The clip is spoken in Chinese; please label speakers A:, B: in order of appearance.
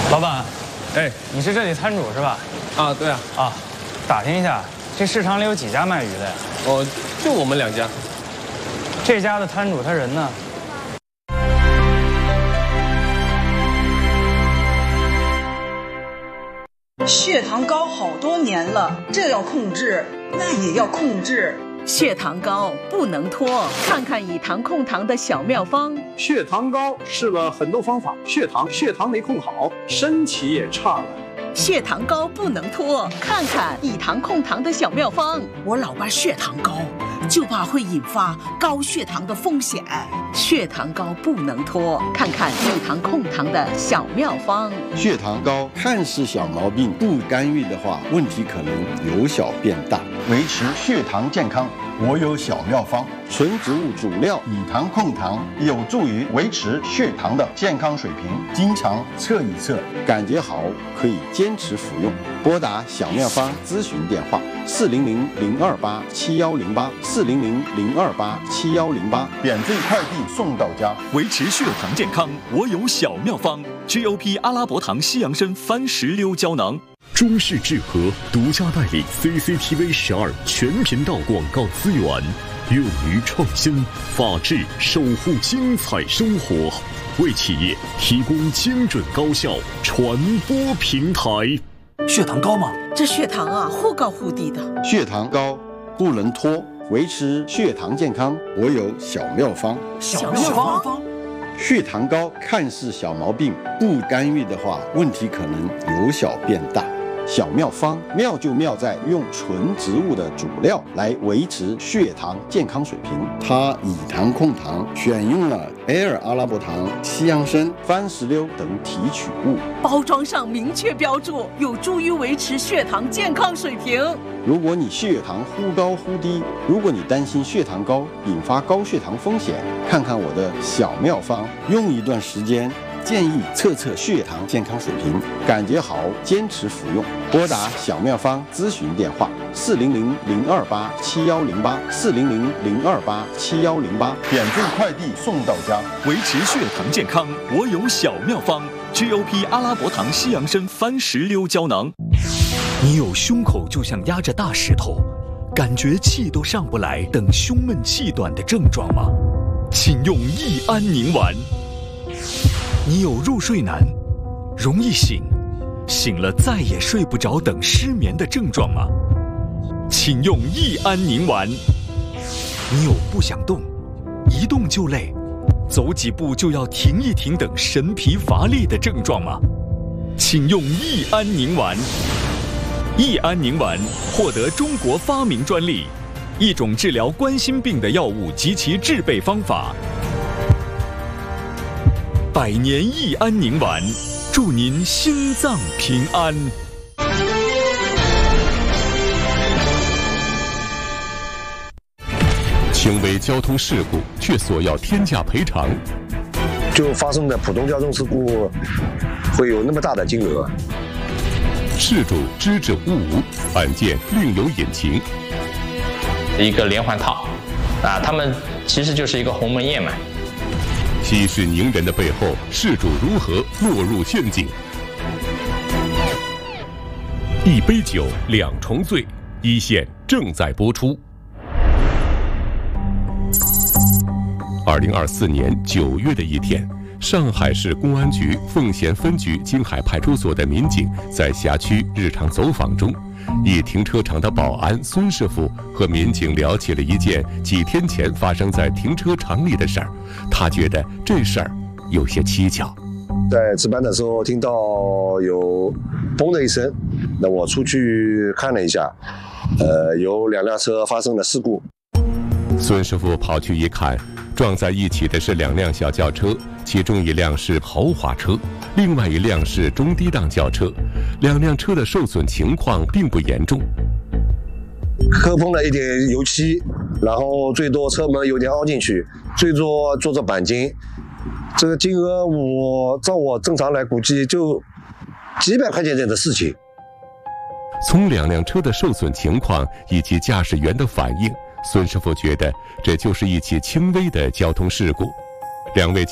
A: 老板，
B: 哎，
A: 你是这里摊主是吧？
B: 啊，对啊，
A: 啊，打听一下，这市场里有几家卖鱼的呀？
B: 哦，就我们2家。
A: 这家的摊主他人呢？
C: 血糖高好多年了，这要控制，那也要控制。
D: 血糖高不能拖，看看以糖控糖的小妙方。
E: 血糖高试了很多方法，血糖没控好，身体也差了。
D: 血糖高不能拖，看看以糖控糖的小妙方。
C: 我老爸血糖高，就怕会引发高血糖的风险。
D: 血糖高不能拖，看看以糖控糖的小妙方。
F: 血糖高看似小毛病，不干预的话，问题可能由小变大。维持血糖健康，我有小妙方：纯植物主料以糖控糖，有助于维持血糖的健康水平。经常测一测，感觉好可以坚持服用。拨打小妙方咨询电话：400-028-7108，400-028-7108，免费快递送到家。
G: 维持血糖健康，我有小妙方 ：GOP 阿拉伯糖西洋参番石榴胶囊。
H: 中视智和独家代理 CCTV 12全频道广告资源，勇于创新，法治守护精彩生活，为企业提供精准高效传播平台。
I: 血糖高吗？
C: 这血糖啊，忽高忽低的。
F: 血糖高不能拖，维持血糖健康，我有小妙方。
I: 小妙方。
F: 血糖高看似小毛病，不干预的话，问题可能由小变大。小妙方妙就妙在用纯植物的主料来维持血糖健康水平。它以糖控糖，选用了Air阿拉伯糖、西洋参、番石榴等提取物，
D: 包装上明确标注，有助于维持血糖健康水平。
F: 如果你血糖忽高忽低，如果你担心血糖高引发高血糖风险，看看我的小妙方，用一段时间。建议测测血糖健康水平，感觉好坚持服用。拨打小妙方咨询电话：400-028-7108，400-028-7108，免费快递送到家。
G: 维持血糖健康，我有小妙方 ：GOP 阿拉伯糖西洋参番石榴胶囊。你有胸口就像压着大石头，感觉气都上不来等胸闷气短的症状吗？请用益安宁丸。你有入睡难、容易醒了再也睡不着等失眠的症状吗？请用益安宁丸。你有不想动、一动就累、走几步就要停一停等神疲乏力的症状吗？请用益安宁丸。益安宁丸获得中国发明专利，一种治疗冠心病的药物及其制备方法。100年益安宁丸，祝您心脏平安。
H: 轻微交通事故却索要天价赔偿，
J: 就发生的普通交通事故会有那么大的金额？
H: 事主知之勿无，案件另有隐情。
K: 一个连环套，他们其实就是一个鸿门宴嘛。
H: 息事宁人的背后，事主如何落入陷阱？一杯酒两重醉，一线正在播出。2024年9月的一天，上海市公安局奉贤分局京海派出所的民警在辖区日常走访中，一停车场的保安孙师傅和民警聊起了一件几天前发生在停车场里的事儿。他觉得这事儿有些蹊跷。
J: 在值班的时候听到有嘣的一声，那我出去看了一下，有2辆车发生了事故。
H: 孙师傅跑去一看，撞在一起的是2辆小轿车，其中一辆是豪华车，另外一辆是中低档轿车，2辆车的受损情况并不严重，
J: 磕碰了一点油漆，然后最多车门有点凹进去，最多做着钣金，这个金额照我正常来估计就几百块钱的事情。
H: 从2辆车的受损情况以及驾驶员的反应，孙师傅觉得这就是一起轻微的交通事故。2位